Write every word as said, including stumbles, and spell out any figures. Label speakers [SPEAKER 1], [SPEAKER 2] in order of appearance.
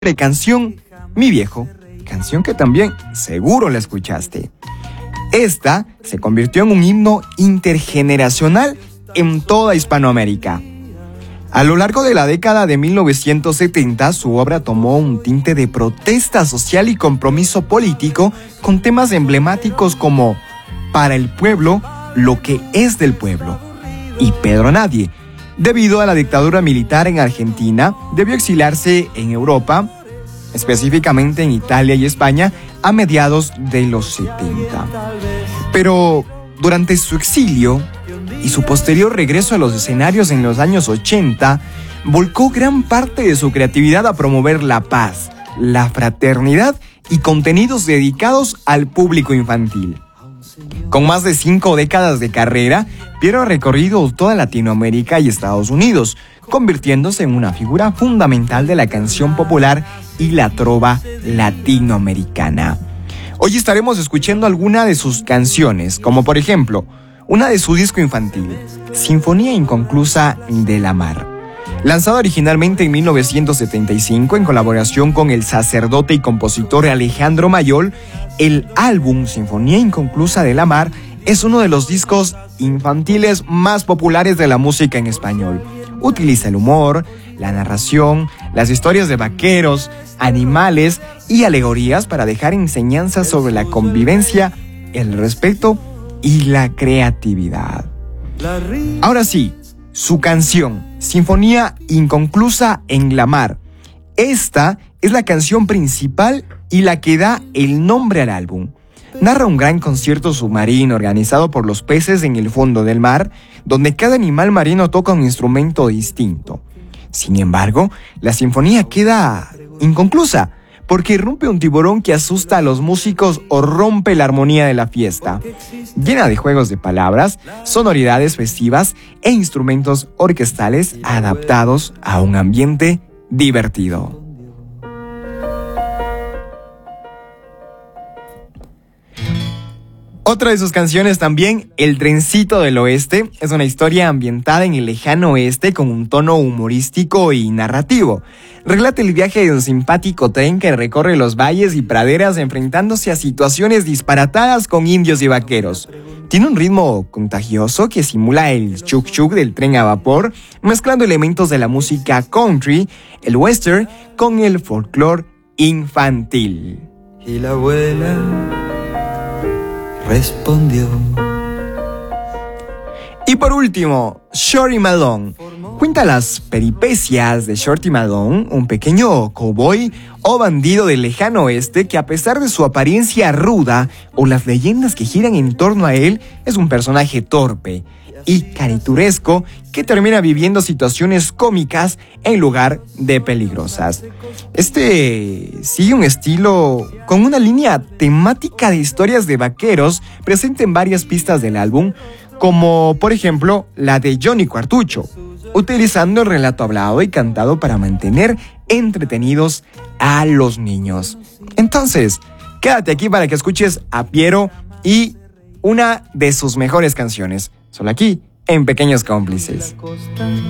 [SPEAKER 1] canción Mi Viejo, canción que también seguro la escuchaste. Esta se convirtió en un himno intergeneracional en toda Hispanoamérica. A lo largo de la década de mil novecientos setenta, su obra tomó un tinte de protesta social y compromiso político con temas emblemáticos como Para el pueblo, lo que es del pueblo y Pedro Nadie. Debido a la dictadura militar en Argentina, debió exiliarse en Europa, específicamente en Italia y España, a mediados de los setenta. Pero durante su exilio y su posterior regreso a los escenarios en los años ochenta, volcó gran parte de su creatividad a promover la paz, la fraternidad y contenidos dedicados al público infantil. Con más de cinco décadas de carrera, Piero ha recorrido toda Latinoamérica y Estados Unidos, convirtiéndose en una figura fundamental de la canción popular y la trova latinoamericana. Hoy estaremos escuchando alguna de sus canciones, como por ejemplo, una de su disco infantil, Sinfonía Inconclusa de la Mar. Lanzado originalmente en mil novecientos setenta y cinco en colaboración con el sacerdote y compositor Alejandro Mayol, el álbum Sinfonía Inconclusa de la Mar es uno de los discos infantiles más populares de la música en español. Utiliza el humor, la narración, las historias de vaqueros, animales y alegorías para dejar enseñanzas sobre la convivencia, el respeto y la creatividad. Ahora sí, su canción, Sinfonía Inconclusa en la Mar. Esta es la canción principal y la que da el nombre al álbum. Narra un gran concierto submarino organizado por los peces en el fondo del mar, donde cada animal marino toca un instrumento distinto. Sin embargo, la sinfonía queda inconclusa, porque irrumpe un tiburón que asusta a los músicos o rompe la armonía de la fiesta. Llena de juegos de palabras, sonoridades festivas e instrumentos orquestales adaptados a un ambiente divertido. Otra de sus canciones también, El Trencito del Oeste, es una historia ambientada en el lejano oeste con un tono humorístico y narrativo. Relata el viaje de un simpático tren que recorre los valles y praderas enfrentándose a situaciones disparatadas con indios y vaqueros. Tiene un ritmo contagioso que simula el chuk chuk del tren a vapor, mezclando elementos de la música country, el western, con el folclore infantil.
[SPEAKER 2] Y la abuela respondió.
[SPEAKER 1] Y por último, Shorty Malone. Cuenta las peripecias de Shorty Malone, un pequeño cowboy o bandido del lejano oeste que, a pesar de su apariencia ruda o las leyendas que giran en torno a él, es un personaje torpe y caricaturesco que termina viviendo situaciones cómicas en lugar de peligrosas. Este sigue un estilo con una línea temática de historias de vaqueros presente en varias pistas del álbum, como por ejemplo la de Johnny Cuartucho, utilizando el relato hablado y cantado para mantener entretenidos a los niños. Entonces, quédate aquí para que escuches a Piero y una de sus mejores canciones, solo aquí en Pequeños Cómplices.